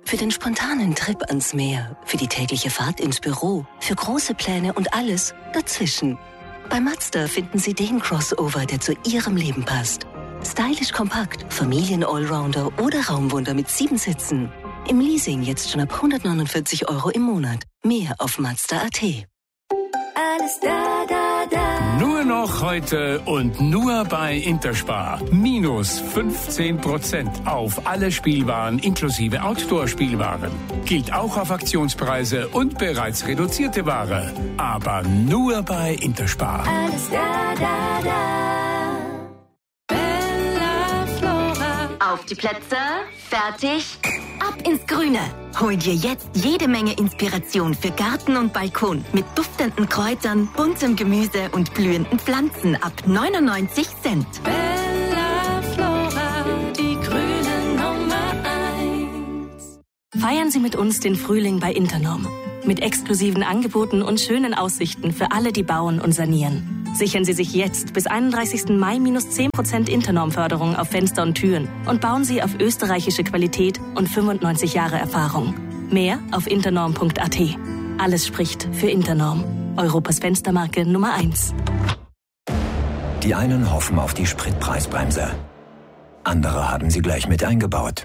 Für den spontanen Trip ans Meer, für die tägliche Fahrt ins Büro, für große Pläne und alles dazwischen. Bei Mazda finden Sie den Crossover, der zu Ihrem Leben passt. Stylisch kompakt, Familien-Allrounder oder Raumwunder mit 7 Sitzen. Im Leasing jetzt schon ab 149 € im Monat. Mehr auf Mazda.at. Alles da, da, da. Nur noch heute und nur bei Interspar. Minus 15% auf alle Spielwaren inklusive Outdoor-Spielwaren. Gilt auch auf Aktionspreise und bereits reduzierte Ware. Aber nur bei Interspar. Alles da, da, da. Bella Flora. Auf die Plätze, fertig, ab ins Grüne. Hol dir jetzt jede Menge Inspiration für Garten und Balkon mit duftenden Kräutern, buntem Gemüse und blühenden Pflanzen ab 99 Cent. Bella Flora, die grüne Nummer 1. Feiern Sie mit uns den Frühling bei Internorm. Mit exklusiven Angeboten und schönen Aussichten für alle, die bauen und sanieren. Sichern Sie sich jetzt bis 31. Mai minus 10% Internorm-Förderung auf Fenster und Türen und bauen Sie auf österreichische Qualität und 95 Jahre Erfahrung. Mehr auf internorm.at. Alles spricht für Internorm. Europas Fenstermarke Nummer 1. Die einen hoffen auf die Spritpreisbremse. Andere haben sie gleich mit eingebaut.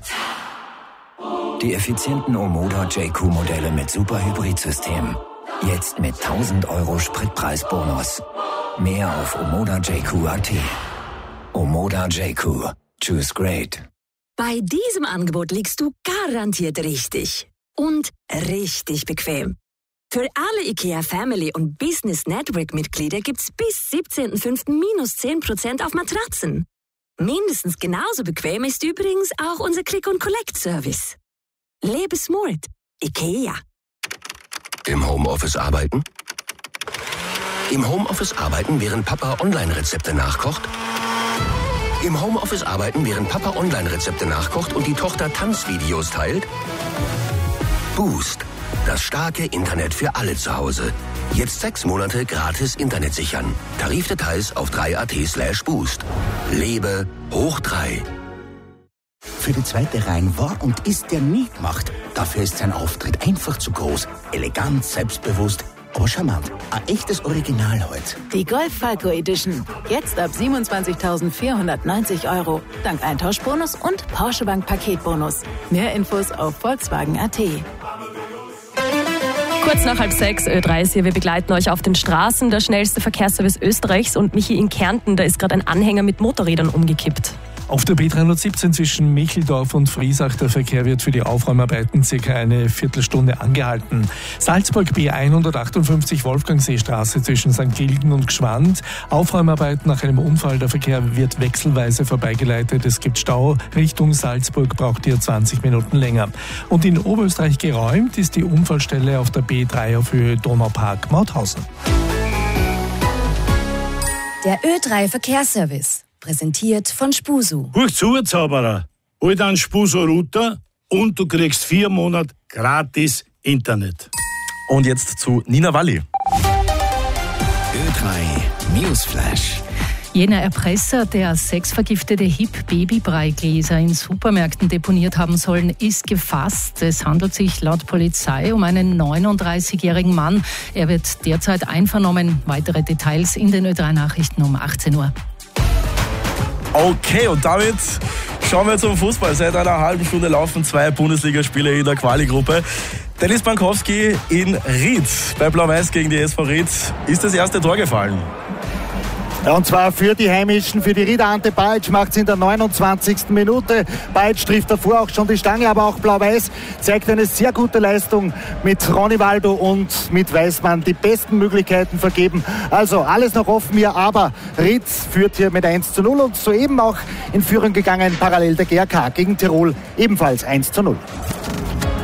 Die effizienten Omoda JQ-Modelle mit Super-Hybrid-System. Jetzt mit 1.000 € Spritpreisbonus. Mehr auf omodajq.at. Omoda JQ. Choose great. Bei diesem Angebot liegst du garantiert richtig. Und richtig bequem. Für alle IKEA Family und Business Network Mitglieder gibt's bis 17.05. minus 10% auf Matratzen. Mindestens genauso bequem ist übrigens auch unser Click-and-Collect-Service. Lebe smart. IKEA. Im Homeoffice arbeiten? Im Homeoffice arbeiten, während Papa Online-Rezepte nachkocht? Im Homeoffice arbeiten, während Papa Online-Rezepte nachkocht und die Tochter Tanzvideos teilt? Boost. Das starke Internet für alle zu Hause. Jetzt 6 Monate gratis Internet sichern. Tarifdetails auf 3.at/boost. Lebe hoch 3. Für die zweite Reihe war und ist der nie gemacht. Dafür ist sein Auftritt einfach zu groß. Elegant, selbstbewusst, aber charmant. Ein echtes Original heute. Die Golf Falco Edition. Jetzt ab 27.490 €. Dank Eintauschbonus und Porsche Bank Paketbonus. Mehr Infos auf Volkswagen.at. Kurz nach 5:30 Ö3 ist hier. Wir begleiten euch auf den Straßen. Der schnellste Verkehrsservice Österreichs. Und Michi, in Kärnten, da ist gerade ein Anhänger mit Motorrädern umgekippt. Auf der B317 zwischen Micheldorf und Friesach, der Verkehr wird für die Aufräumarbeiten circa eine Viertelstunde angehalten. Salzburg B158 Wolfgangseestraße zwischen St. Gilgen und Gschwand. Aufräumarbeiten nach einem Unfall, der Verkehr wird wechselweise vorbeigeleitet. Es gibt Stau, Richtung Salzburg braucht ihr 20 Minuten länger. Und in Oberösterreich geräumt ist die Unfallstelle auf der B3 auf Höhe Donaupark Mauthausen. Der Ö3 Verkehrsservice. Präsentiert von Spusu. Huch zu, Zauberer. Hol dann Spusu-Router und du kriegst 4 Monate gratis Internet. Und jetzt zu Nina Walli. Ö3 Newsflash. Jener Erpresser, der 6 vergiftete Hip-Baby-Breigläser in Supermärkten deponiert haben sollen, ist gefasst. Es handelt sich laut Polizei um einen 39-jährigen Mann. Er wird derzeit einvernommen. Weitere Details in den Ö3-Nachrichten um 18 Uhr. Okay, und damit schauen wir zum Fußball. Seit einer halben Stunde laufen 2 Bundesligaspiele in der Quali-Gruppe. Dennis Bankowski in Ried. Bei Blau-Weiß gegen die SV Ried ist das erste Tor gefallen. Ja, und zwar für die Heimischen, für die Rieder. Ante Bajic macht es in der 29. Minute. Bajic trifft davor auch schon die Stange, aber auch Blau-Weiß zeigt eine sehr gute Leistung mit Ronny Waldo und mit Weißmann. Die besten Möglichkeiten vergeben. Also alles noch offen hier, aber Ried führt hier mit 1:0 und soeben auch in Führung gegangen, parallel der GAK gegen Tirol, ebenfalls 1:0.